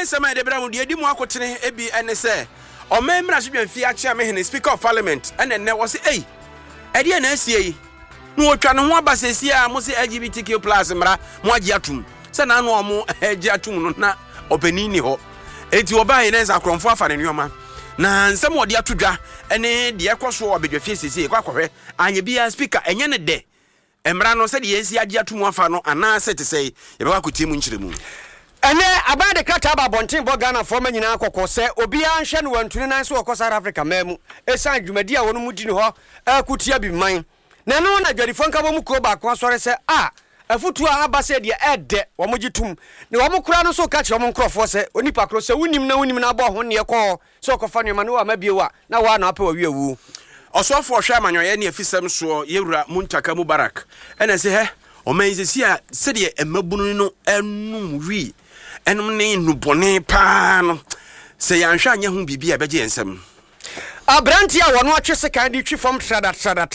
nsɛm a de bra mu de di mu akotene ebi ene sɛ ɔmemmra so dwan fi akyea me hene speaker of parliament ene ne wo se ei ɛde na asie yi no otwa ne ho abasesi a mo se LGBTQ+ mra mo agye atum sɛ na no ɔmo agye atum no na opani ni hɔ enti oba yi na nsa kromfo afa ne nyoma na nsɛm ɔde atodwa ene de ɛkɔso obedwafie sesi ekɔ akɔhwɛ anye bia speaker enye ne de emra no sɛ de yesi agye atum afa no ana sɛ te sɛ yɛbɛkɔ akotie mu nkyerɛ mu ene abade krata ba bonten bo Ghana fo manyina akɔkɔ sɛ obia nhwɛ no wantuni nan so wɔ South Africa mamu esan dwumadi a wɔn mu di ne hɔ akutia bi man na no na dwadifo nka bo mu kuro ba ko asɔre sɛ afutu a aba sɛ de ɛdɛ wɔn mo gitum ne wɔn kura no so ka kyerɛ wɔn nkrɔfoɔ sɛ onipa kro sɛ wunim na abɔ ho ne ɛkɔ sɛ ɔkɔfa ne ma no wa mabiewa na wa na apɛ wa wiawu ɔsɔfo hwɛ amanyoye ne afisɛm so yewura Muntaka Mubarak ɛna sɛ hɛ ɔmanzesi a sɛ de emabunu no enum wi enum ne nubɔne pa no sɛ yanhwɛ anya ho bibi a bɛgye ensɛm abranti a wɔno atwe se kan de twi fam trada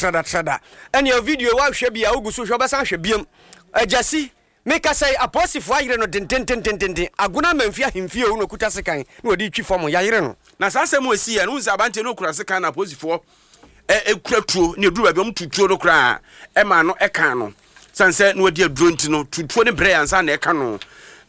ɛne a video wa hwɛ bia ugusu hwɛ bɛsan hwɛ biam agyasi meka sɛ aposifo ayere no dententententen aguna manfia hemfie wo no kuta se kan na wɔde twi fam ya yere no na saa sɛm osi ya no nsa abante no kura se kan na aposifo ekura tuo ne duru ba biam tutuo no kura ɛma no ɛka no sanse no wɔde aduro nti no tutuo ne bre ansa na ɛka no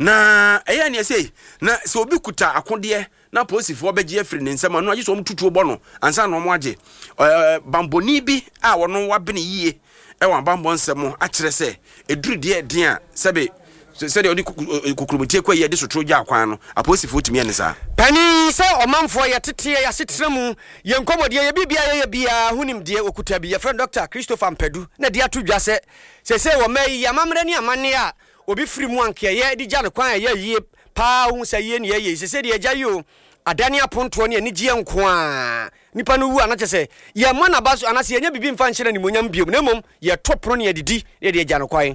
na ɛyɛ ne sɛ na sɛ obi kuta akode na posifo bɛgye afiri ne nsɛm no agye so tutuo bɔ no ansa na ɔmo agye bamboni bi a wɔno wabene yie ɛwɔ bambɔ nsɛm akyerɛ sɛ eduru de den a sɛbe sɛ de ɔde kukurumitie kɔ yɛ de sotro gya akwan no aposifo tumi ene saa pani sɛ ɔmanfo yɛ tete yɛ asetre mu yɛ nkɔmɔdeɛ yɛ bibia yɛ bia hunim de okuta bi yɛ friend Dr. Christopher Mpadu na de atodwa sɛ sɛ wɔ mai amamre ne amane a obi firi mu anke yɛ de gya ne kwan yɛ yie pa hu sɛ yɛ ne yɛ sɛ de yɛ yo adane aponto ne ani gye nko a nipa no wu anakyɛ sɛ yɛ ma na baso anase yɛ nya bibi mfa nhyerɛ ne monyam biom na mom yɛ topro ne yɛ didi yɛ de gya ne kwan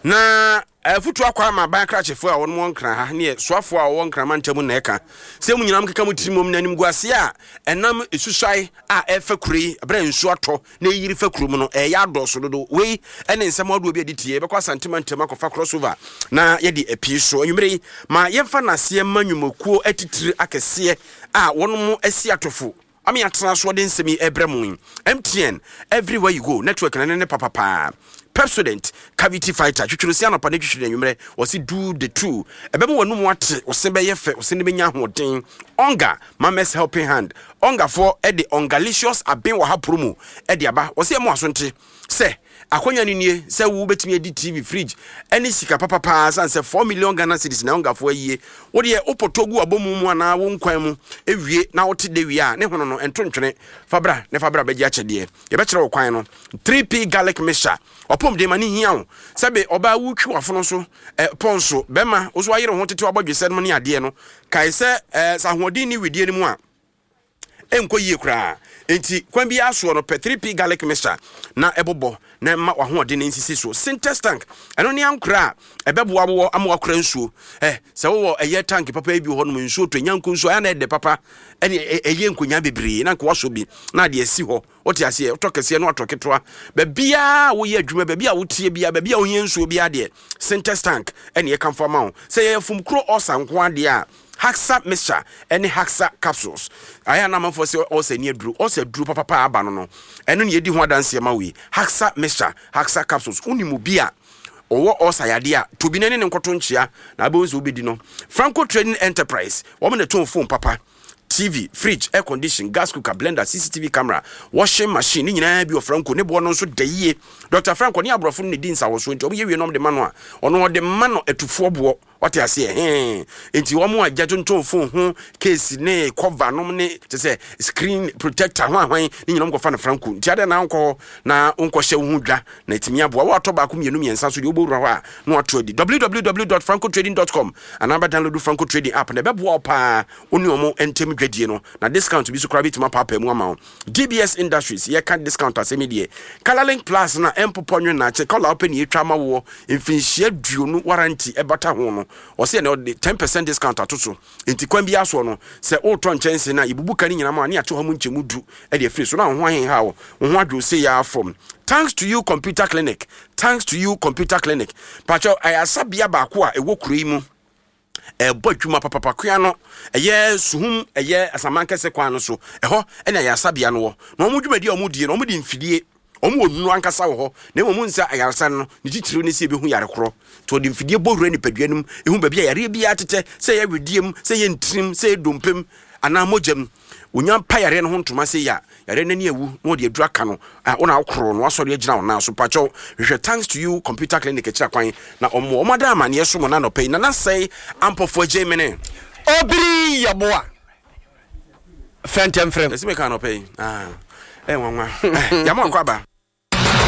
na futu akwa ma ban krachefo a won mo nkran ha ne soafo a won nkran mantamu na eka se mu nyinam keka mu tirimom nanim guase a enam esusai a efa kuri abra nsu ato na yiri fa kurum no ya adoso dodo wei ene nsem ado obi editie bekwa santimentam akofa crossover na ye de apie so anwumre ma yemfa nase manwumakuo atitiri akese a won mo asi atofo ami atena so de nsemi ebremu MTN everywhere you go network na ne papa Pepsodent cavity fighter twitwurusi anapa ne twitwure anwumre wose do the two ebemu wonu ate wose be yefe wose ne benya hoden onga mames helping hand onga for the ongalicious aben wa hapromo de aba wose emu asonte se akonya nie se wo betimi edi TV fridge eni sika papa pa sanse 4 million Ghana cedis na onga for ayie wo de opotogu abomu mu ana wo nkwan mu ewie na wote de wie a ne hono no entontwene fabra beji akyede ye be kire wo kwan no 3P garlic mixture opom de mani hia wo sebe oba wutwi wafono so ponso bema wo so ayere ho tete abodwese no ne ade no kai se sahodin ni widie ni mu a enko yie kura enti kwan bi aso no 3P garlic mixture na ebobo na ma wa ho de nsisi so Sintex tank eno ne ankura ebeboa bo ama wakura nsuo se wo eye tank papa bi ho no nsuo to nyanko nsuo ya na de papa ene eye nkonya bebre na nko waso bi na de asi ho wote ase otokese no atoketoa ba bia wo ye adwuma ba bia wo tie bia ba bia wo hie nsuo bia de Sintex tank ene ye kamfa ma wo se ye fum kro osanko ade a Haxa mixture any Haxa capsules. I am not for say also near drew also drew papa abano. And only di ho dance ma we. Haxa mixture, Haxa capsules. Unimubia or also idea to be nene nkotonchia na bones will be dino. Franco Trading Enterprise. Woman the tone phone papa. TV, fridge, air condition, gas cooker, blender, CCTV camera, washing machine. Ni nyina bi o Franco ne bo no so de Dr. Franco ni abrofo ne din sa wo so nti obi ye nom de mano a ono de mano etufo bo what I say enti wo mo agya tonton phone ho case ne cover nom ne te say screen protector hwan ni nyina mko fa na Franco nti ade na nko na nko hye wo dwa na etimi aboa wo ato ba ko mienu miensa so de oboru ho a no ato di www.francotrading.com anaba download Franco Trading app na bebo pa oni omo entem dwadie no na discount bi so kra bitima papa mu ama DBS Industries ye can discount asemi de Colorlink Plus na empoponyo na che color open ye twa ma wo mfinhia duonu warranty ebata ho no o se na 10% discount atoto enti kwan bi aso no se o to nchense na ibubuka ni nyina ma ne ato ho mu nchemu du e de free so na ho ahen ha wo ho adwo se ya from thanks to you computer clinic Pacho ayasabia ba ko a ewo kuro yi mu ɛbɔ adwuma papapakoa no ɛyɛ suhum ɛyɛ asamankɛse kwan no so ɛhɔ ɛna yɛ asabea no wɔ na ɔmo dwumadi a ɔmo die no ɔmo di mfidie ɔmo wɔ nunu ankasa wɔ hɔ na ɔmo nsa ayaresa no ne titiri ne sɛ ebi hu yarekorɔ to ɔde mfidie bɔ wura nipadua nim ehu baabi a yare bi atete sɛ yɛ wediem sɛ yɛ ntirim sɛ yɛ dompem anaa mogyam wonya pa yare no ho ntoma sɛ ya yare nani ewu na ɔde adura ka no ona akoro no asɔre agyina wo na so pacho hwehwɛ thanks to you computer clinic kyerɛ kwan na ɔmo da amane so mo na no pay na sɛ ampofo agye mene obiri yaboa fentem frem esi me ka no pay nwanwa yamo akwaba